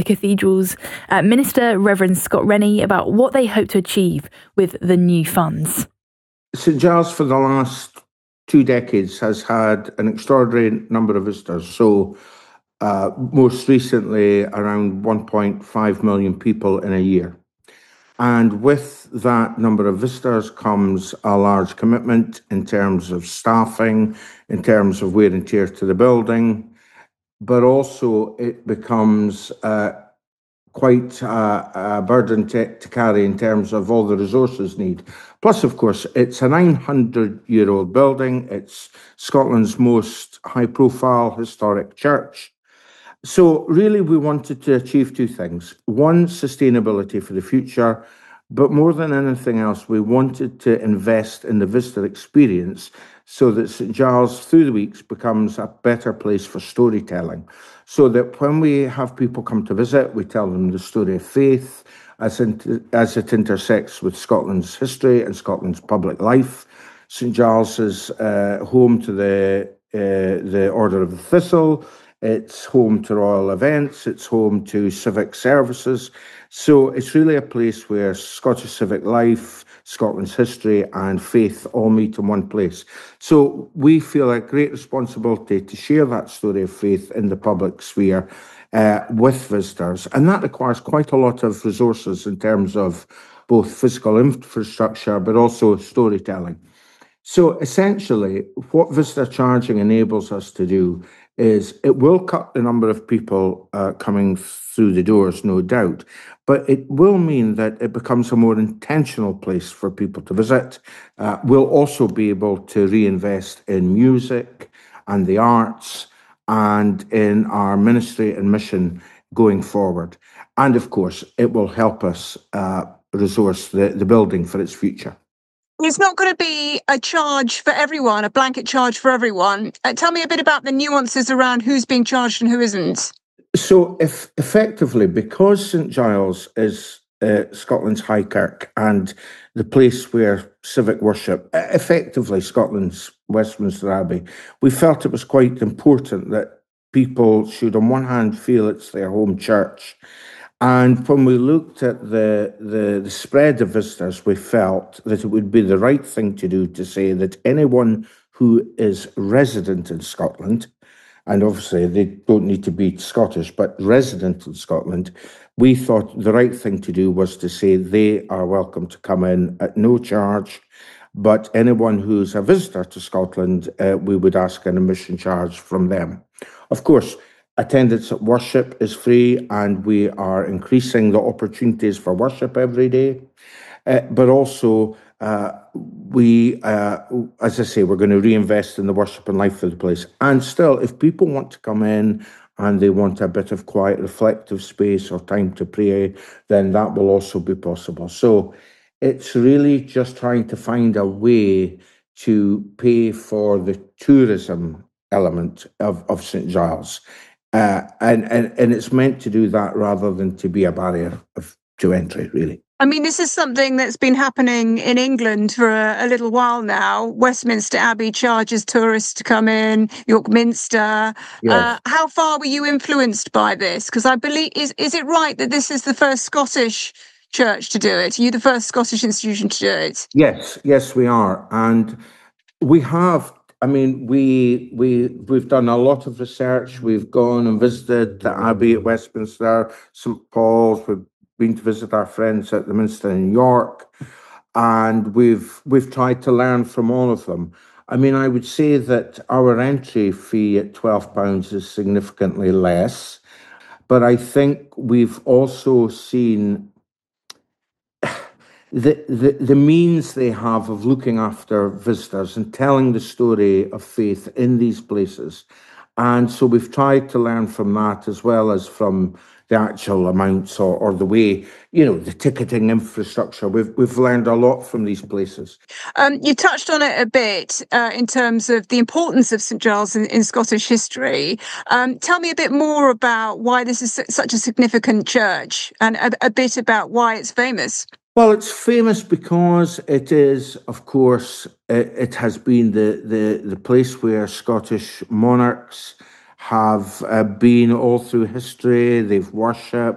Cathedrals Minister Reverend Scott Rennie about what they hope to achieve with the new funds. St Giles for the last 2 decades has had an extraordinary number of visitors. So most recently around 1.5 million people in a year. And with that number of visitors comes a large commitment in terms of staffing, in terms of wear and tear to the building, but also it becomes quite a burden to carry in terms of all the resources need. Plus, of course, it's a 900-year-old building. It's Scotland's most high-profile historic church. So really, we wanted to achieve 2 things. One, sustainability for the future, but more than anything else, we wanted to invest in the visitor experience so that St Giles, through the weeks, becomes a better place for storytelling. So that when we have people come to visit, we tell them the story of faith as it intersects with Scotland's history and Scotland's public life. St Giles is home to the Order of the Thistle. It's home to royal events. It's home to civic services. So it's really a place where Scottish civic life, Scotland's history and faith all meet in one place. So we feel a great responsibility to share that story of faith in the public sphere with visitors. And that requires quite a lot of resources in terms of both physical infrastructure, but also storytelling. So essentially, what visitor charging enables us to do is it will cut the number of people coming through the doors, no doubt, but it will mean that it becomes a more intentional place for people to visit. We'll also be able to reinvest in music and the arts and in our ministry and mission going forward. And of course, it will help us resource the building for its future. It's not going to be a charge for everyone, a blanket charge for everyone. Tell me a bit about the nuances around who's being charged and who isn't. So effectively, because St Giles is Scotland's High Kirk and the place where civic worship, effectively Scotland's Westminster Abbey, we felt it was quite important that people should on one hand feel it's their home church. And when we looked at the spread of visitors, we felt that it would be the right thing to do to say that anyone who is resident in Scotland, and obviously they don't need to be Scottish, but resident in Scotland, we thought the right thing to do was to say they are welcome to come in at no charge, but anyone who's a visitor to Scotland, we would ask an admission charge from them. Of course, attendance at worship is free, and we are increasing the opportunities for worship every day. But also, as I say, we're going to reinvest in the worship and life of the place. And still, if people want to come in and they want a bit of quiet, reflective space or time to pray, then that will also be possible. So it's really just trying to find a way to pay for the tourism element of St Giles. And it's meant to do that rather than to be a barrier to entry, really. I mean, this is something that's been happening in England for a little while now. Westminster Abbey charges tourists to come in, York Minster. Yes. How far were you influenced by this? Because I believe, is it right that this is the first Scottish church to do it? Are you the first Scottish institution to do it? Yes, we are. And we have, I mean, we've done a lot of research. We've gone and visited the Abbey at Westminster, St Paul's. We've been to visit our friends at the Minster in York, and we've tried to learn from all of them. I mean, I would say that our entry fee at £12 is significantly less, but I think we've also seen the means they have of looking after visitors and telling the story of faith in these places. And so we've tried to learn from that as well as from the actual amounts or the way, the ticketing infrastructure. We've learned a lot from these places. You touched on it a bit in terms of the importance of St Giles in Scottish history. Tell me a bit more about why this is such a significant church and a bit about why it's famous. Well, it's famous because it is, of course, it has been the place where Scottish monarchs have been all through history. They've worshipped.